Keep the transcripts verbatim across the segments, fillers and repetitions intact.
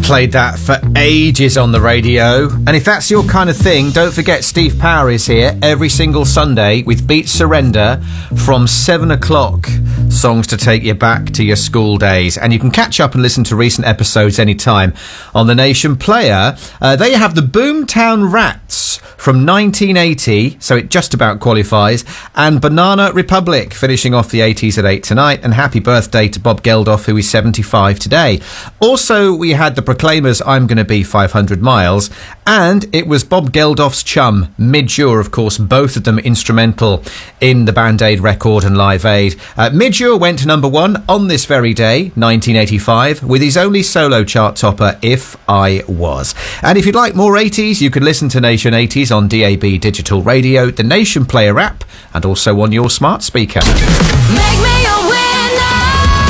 Played that for ages on the radio. And if that's your kind of thing, don't forget Steve Power is here every single Sunday with Beat Surrender from seven o'clock. Songs to take you back to your school days. And you can catch up and listen to recent episodes anytime on the Nation Player. Uh, there you have the Boomtown Rats from nineteen eighty, so it just about qualifies, and Banana Republic finishing off the eighties at eight tonight. And happy birthday to Bob Geldof, who is seventy-five today. Also, we had the Proclaimers' I'm Gonna Be five hundred miles, and it was Bob Geldof's chum, Midge Ure, of course, both of them instrumental in the Band Aid record and Live Aid. Uh, Midge Ure went to number one on this very day, nineteen eighty-five, with his only solo chart topper, If I Was. And if you'd like more eighties, you can listen to Nation eighties on D A B Digital Radio, the Nation Player app, and also on your smart speaker. Make me a winner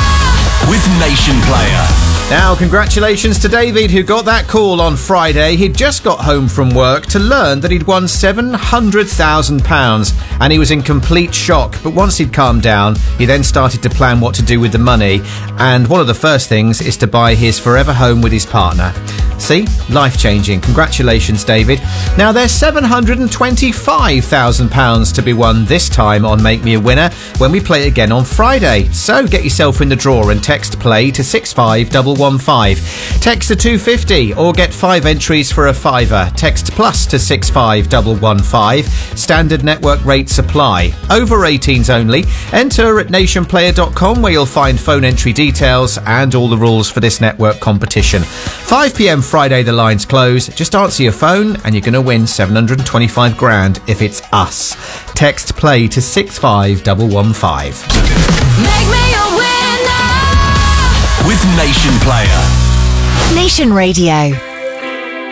with Nation Player. Now, congratulations to David, who got that call on Friday. He'd just got home from work to learn that he'd won seven hundred thousand pounds, and he was in complete shock. But once he'd calmed down, he then started to plan what to do with the money. And one of the first things is to buy his forever home with his partner. See? Life-changing. Congratulations, David. Now, there's seven hundred twenty-five thousand pounds to be won this time on Make Me a Winner when we play again on Friday. So get yourself in the draw and text play to six five one one five. Text to two fifty or get five entries for a fiver. Text plus to six five one one five. Standard network rates apply. Over eighteens only. Enter at nation player dot com where you'll find phone entry details and all the rules for this network competition. five p.m. Friday, the lines close. Just answer your phone and you're going to win seven hundred twenty-five grand if it's us. Text play to six five one one five. Make me a winner with Nation Player. Nation Radio.